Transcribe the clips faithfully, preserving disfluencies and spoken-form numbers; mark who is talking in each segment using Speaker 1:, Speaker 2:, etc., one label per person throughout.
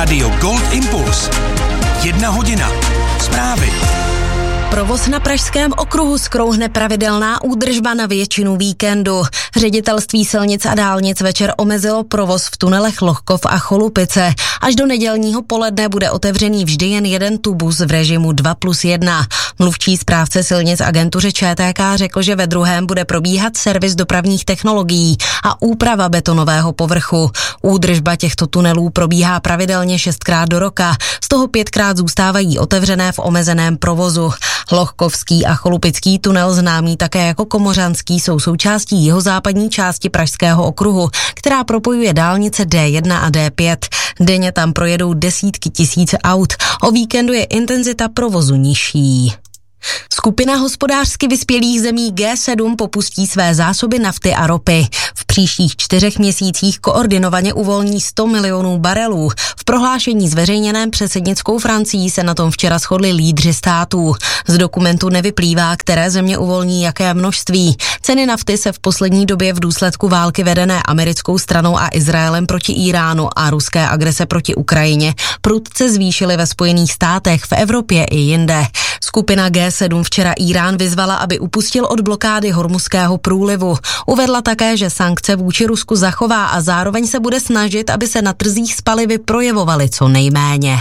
Speaker 1: Rádio Gold Impuls. Jedna hodina. Zprávy.
Speaker 2: Provoz na Pražském okruhu zkrouhne pravidelná údržba na většinu víkendu. Ředitelství silnic a dálnic večer omezilo provoz v tunelech Lohkov a Cholupice. Až do nedělního poledne bude otevřený vždy jen jeden tubus v režimu dva plus jedna. Mluvčí správce silnic agentuře Č T K řekl, že ve druhém bude probíhat servis dopravních technologií a úprava betonového povrchu. Údržba těchto tunelů probíhá pravidelně šestkrát do roka, z toho pětkrát zůstávají otevřené v omezeném provozu. Lohkovský a Cholupický tunel, známý také jako Komořanský, jsou součástí jihozápadní části Pražského okruhu, která propojuje dálnice D jedna a D pět. Denně tam projedou desítky tisíc aut. O víkendu je intenzita provozu nižší. Skupina hospodářsky vyspělých zemí G sedm popustí své zásoby nafty a ropy. V příštích čtyřech měsících koordinovaně uvolní sto milionů barelů. V prohlášení zveřejněném předsednickou Francií se na tom včera shodli lídři států. Z dokumentu nevyplývá, které země uvolní jaké množství. Ceny nafty se v poslední době v důsledku války vedené americkou stranou a Izraelem proti Iránu a ruské agrese proti Ukrajině prudce zvýšily ve Spojených státech, v Evropě i jinde. Skupina G sedm včera Írán vyzvala, aby upustil od blokády Hormuzského průlivu. Uvedla také, že sankce vůči Rusku zachová a zároveň se bude snažit, aby se na trzích s palivy projevovaly co nejméně.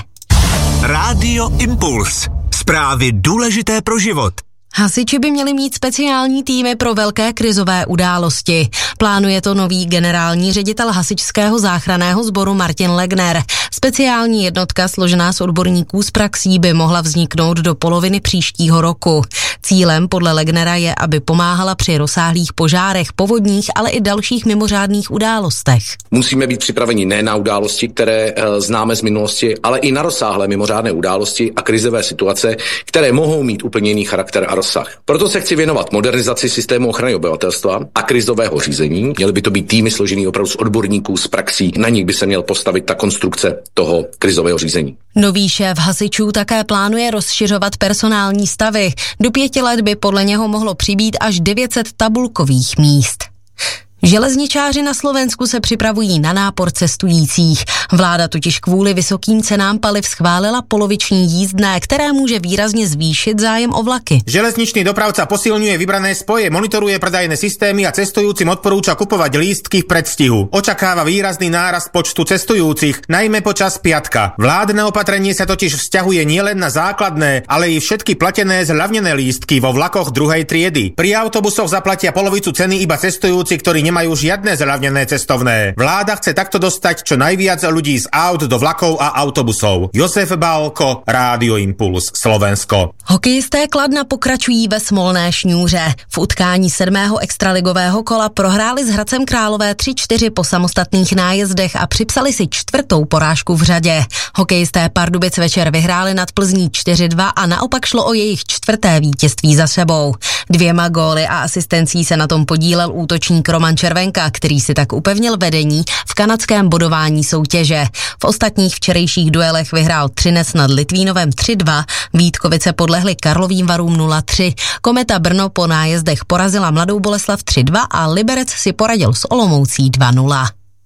Speaker 1: Rádio Impuls. Zprávy důležité pro život.
Speaker 2: Hasiči by měli mít speciální týmy pro velké krizové události. Plánuje to nový generální ředitel hasičského záchranného sboru Martin Legner. Speciální jednotka složená z odborníků z praxí by mohla vzniknout do poloviny příštího roku. Cílem podle Legnera je, aby pomáhala při rozsáhlých požárech, povodních, ale i dalších mimořádných událostech.
Speaker 3: Musíme být připraveni ne na události, které e, známe z minulosti, ale i na rozsáhlé mimořádné události a krizové situace, které mohou mít úplně jiný charakter a rozsah. Proto se chci věnovat modernizaci systému ochrany obyvatelstva a krizového řízení. Měly by to být týmy složený opravdu z odborníků z praxí, na nich by se měl postavit ta konstrukce toho krizového řízení.
Speaker 2: Nový šéf hasičů také plánuje rozšiřovat personální stavy. Do pěti let by podle něho mohlo přibýt až devět set tabulkových míst. Železničáři na Slovensku se připravují na nápor cestujících. Vláda totiž kvůli vysokým cenám paliv schválila poloviční jízdné, které může výrazně zvýšit zájem o vlaky.
Speaker 4: Železničný dopravca posilňuje vybrané spoje, monitoruje predajné systémy a cestujúcim odporúča kupovať lístky v predstihu. Očakáva výrazný nárast počtu cestujúcich, najmä počas piatka. Vládne opatrenie sa totiž vzťahuje nielen na základné, ale i všetky platené zľavnené lístky vo vlakoch druhej triedy. Pri autobusoch zaplatia polovicu ceny iba cestujúci, ktorí nemajú žiadne zľavnené cestovné. Vláda chce takto dostať čo najviac ľudí z aut do vlakov a autobusov. Josef Bálko, Rádio Impuls, Slovensko.
Speaker 2: Hokejisté Kladna pokračují ve smolné šňůře. V utkání sedmého extraligového kola prohráli s Hradcem Králové tři čtyři po samostatných nájezdech a připsali si čtvrtou porážku v řadě. Hokejisté Pardubic večer vyhráli nad Plzní čtyři dva a naopak šlo o jejich čtvrté vítězství za sebou. Dvěma góly a asistencí se na tom podílel útočník Roman Červenka, který si tak upevnil vedení v kanadském bodování soutěže. V ostatních včerejších duelech vyhrál Třinec nad Litvínovem tři dva, Vítkovice podlehly Karlovým Varům nula tři, Kometa Brno po nájezdech porazila Mladou Boleslav tři dva a Liberec si poradil s Olomoucí dva nula.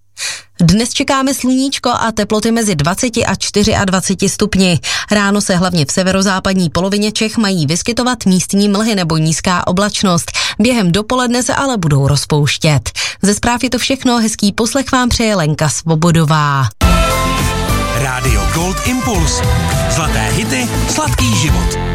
Speaker 2: Dnes čekáme sluníčko a teploty mezi dvacet a dvacet čtyři stupni. Ráno se hlavně v severozápadní polovině Čech mají vyskytovat místní mlhy nebo nízká oblačnost. Během dopoledne se ale budou rozpouštět. Ze zpráv je to všechno, hezký poslech vám přeje Lenka Svobodová.
Speaker 1: Rádio Gold Impuls. Zlaté hity, sladký život.